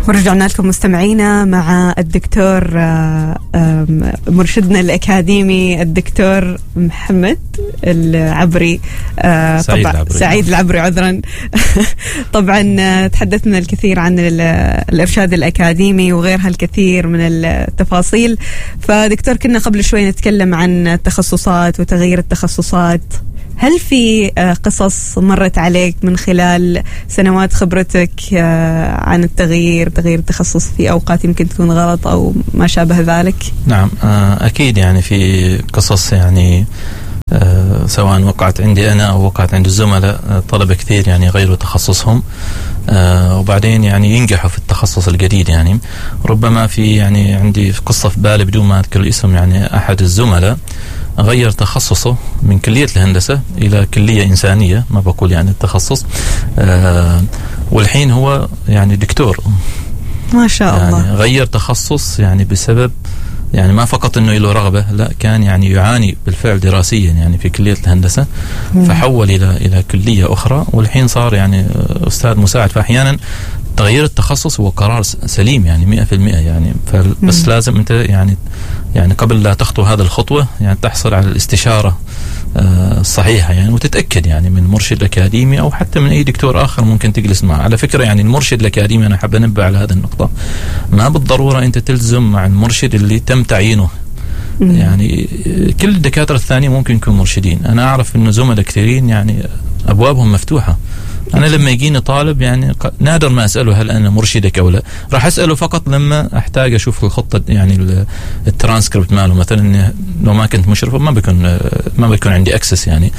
ورجعنا لكم مستمعينا مع الدكتور مرشدنا الأكاديمي الدكتور محمد العبري، سعيد العبري عذرا. طبعا تحدثنا الكثير عن الإرشاد الأكاديمي وغيرها الكثير من التفاصيل. فدكتور كنا قبل شوي نتكلم عن التخصصات وتغيير التخصصات. هل في قصص مرت عليك من خلال سنوات خبرتك عن تغيير التخصص في أوقات يمكن تكون غلط أو ما شابه ذلك؟ نعم أكيد، يعني في قصص يعني سواء وقعت عندي أنا أو وقعت عند الزملاء، طلبة كثير يعني يغيروا تخصصهم وبعدين يعني ينجحوا في التخصص الجديد. يعني ربما في يعني عندي قصة في بالي بدون ما أذكر الاسم، يعني أحد الزملاء غير تخصصه من كلية الهندسة إلى كلية إنسانية، ما بقول يعني التخصص، والحين هو يعني دكتور ما شاء الله. يعني غير تخصص يعني بسبب يعني ما فقط انه له رغبة، لا كان يعني يعاني بالفعل دراسيا يعني في كلية الهندسة، فحول الى كلية اخرى والحين صار يعني استاذ مساعد. فاحيانا تغيير التخصص هو قرار سليم يعني 100% يعني، بس لازم انت يعني قبل لا تخطو هذه الخطوة يعني تحصل على الاستشارة الصحيحة يعني، وتتأكد يعني من مرشد أكاديمي أو حتى من أي دكتور آخر ممكن تجلس معه. على فكرة يعني المرشد الأكاديمي أنا حاب أنبه على هذه النقطة، ما بالضرورة أنت تلزم مع المرشد اللي تم تعيينه. يعني كل الدكاترة الثانية ممكن يكون مرشدين. أنا أعرف إنه زملاء كثيرين يعني أبوابهم مفتوحة. أنا لما يجيني طالب يعني نادر ما أسأله هل أنا مرشدك أو لا، راح أسأله فقط لما أحتاج أشوف الخطة يعني الترانسكريبت ماله مثلا، لو ما كنت مشرف ما بيكون عندي أكسس يعني.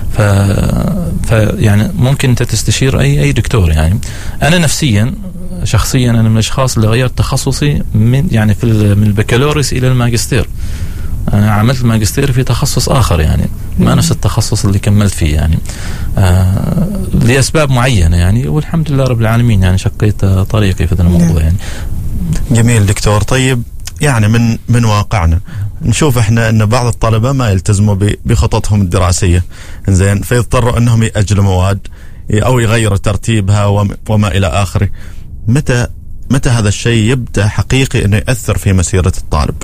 يعني ممكن أنت تستشير أي دكتور يعني. أنا نفسيا شخصيا أنا من الأشخاص اللي غيرت تخصصي من يعني من البكالوريوس إلى الماجستير. أنا عملت الماجستير في تخصص آخر يعني ما نفس التخصص اللي كملت فيه يعني لأسباب معينة يعني، والحمد لله رب العالمين يعني شقيت طريقي في هذا الموضوع يعني. جميل دكتور. طيب يعني من واقعنا نشوف احنا ان بعض الطلبة ما يلتزموا بخططهم الدراسية، زين، فيضطروا انهم يأجلوا مواد او يغيروا ترتيبها وما الى اخره. متى هذا الشيء يبدأ حقيقي انه يأثر في مسيرة الطالب؟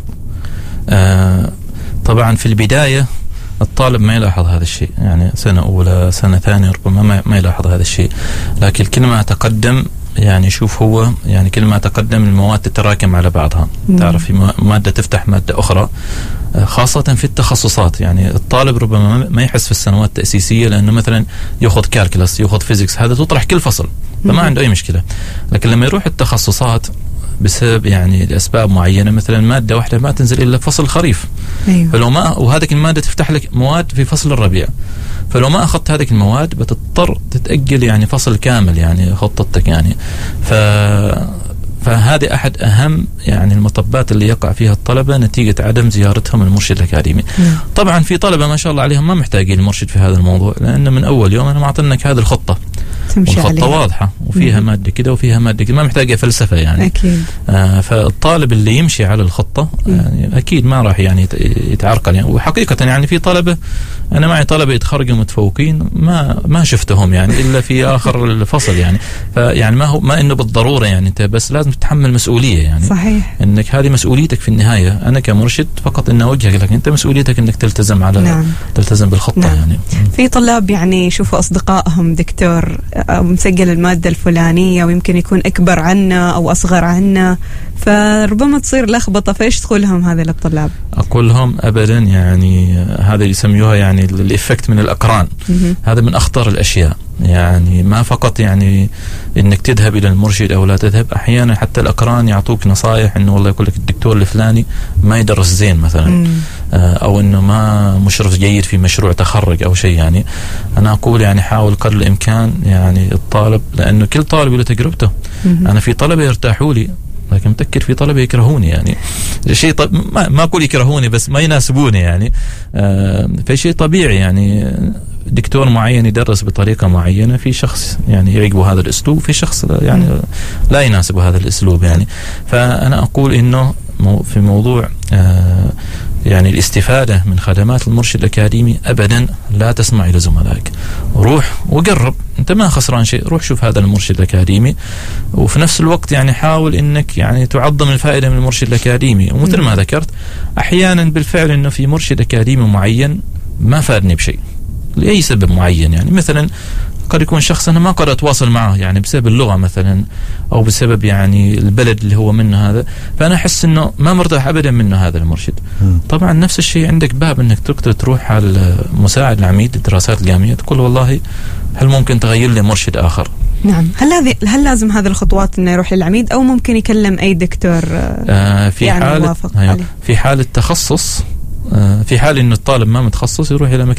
طبعا في البداية الطالب ما يلاحظ هذا الشيء يعني، سنة أولى سنة ثانية ربما ما يلاحظ هذا الشيء، لكن كل ما تقدم يعني شوف هو يعني كل ما تقدم المواد تتراكم على بعضها. تعرف في مادة تفتح مادة أخرى، خاصة في التخصصات. يعني الطالب ربما ما يحس في السنوات التأسيسية لأنه مثلا يأخذ كالكلاس يأخذ فيزيكس، هذا تطرح كل فصل فما عنده أي مشكلة. لكن لما يروح التخصصات بسبب يعني لأسباب معينة، مثلا مادة واحدة ما تنزل إلا فصل الخريف، أيوة. فلو ما وهذه المادة تفتح لك مواد في فصل الربيع، فلو ما أخذت هذه المواد بتضطر تتأجل يعني فصل كامل يعني خطتك يعني. فهذه أحد أهم يعني المطبات اللي يقع فيها الطلبة نتيجة عدم زيارتهم المرشد الأكاديمي. طبعا في طلبة ما شاء الله عليهم ما محتاجين المرشد في هذا الموضوع، لأن من أول يوم أنا معطينك هذه الخطة والخطة واضحة وفيها مادة كده وفيها مادة كده، ما محتاجة فلسفة يعني. أكيد. فالطالب اللي يمشي على الخطة يعني أكيد ما راح يعني يتعرقل يعني. وحقيقة يعني في طلبة، أنا معي طلبة يتخرجوا متفوقين ما شفتهم يعني إلا في آخر الفصل يعني. فيعني ما إنه بالضرورة يعني أنت بس لازم تتحمل مسؤولية يعني. صحيح. إنك هذه مسؤوليتك في النهاية. أنا كمرشد فقط إن أوجهك، لكن أنت مسؤوليتك إنك تلتزم على تلتزم بالخطة يعني. في طلاب يعني يشوفوا أصدقائهم دكتور مسجل المادة الفلانية ويمكن يكون أكبر عنا أو أصغر عنا، فربما تصير لخبطة. فإيش تقولهم هذه للطلاب؟ أقول لهم أبدا يعني هذا يسميوها يعني الإفكت من الأقران. هذا من أخطر الأشياء يعني. ما فقط يعني إنك تذهب إلى المرشد أو لا تذهب، أحيانا حتى الأقران يعطوك نصائح إنه والله يقول لك الدكتور الفلاني ما يدرس زين مثلا، أو إنه ما مشرف جيد في مشروع تخرج أو شيء يعني. أنا أقول يعني حاول قدر الإمكان يعني الطالب، لأنه كل طالب له تجربته. أنا في طلبة يرتاحوا لي، لكن متأكد في طلبة يكرهوني يعني. شيء ما أقول يكرهوني بس ما يناسبوني يعني. في شيء طبيعي يعني. دكتور معين يدرس بطريقة معينة، في شخص يعني يعجبه هذا الأسلوب، في شخص يعني لا يناسبه هذا الأسلوب يعني. فأنا أقول إنه في موضوع يعني الاستفادة من خدمات المرشد الأكاديمي أبدا لا تسمع إلى زملائك. روح وقرب، أنت ما خسران شيء، روح شوف هذا المرشد الأكاديمي، وفي نفس الوقت يعني حاول إنك يعني تعظم الفائدة من المرشد الأكاديمي. ومثل ما ذكرت أحيانا بالفعل إنه في مرشد أكاديمي معين ما فادني بشيء لأي سبب معين، يعني مثلا قد يكون شخص أنا ما قدرت أتواصل معه يعني بسبب اللغة مثلا، أو بسبب يعني البلد اللي هو منه هذا، فأنا أحس إنه ما مرتاح أبدا منه هذا المرشد. طبعا نفس الشيء عندك باب إنك تقدر تروح على مساعد العميد الدراسات الجامعية تقول والله هل ممكن تغير لي مرشد آخر. نعم. هل لازم هذه الخطوات إنه يروح للعميد أو ممكن يكلم أي دكتور في يعني حالة في حالة تخصص، في حال إنه الطالب ما متخصص يروح إلى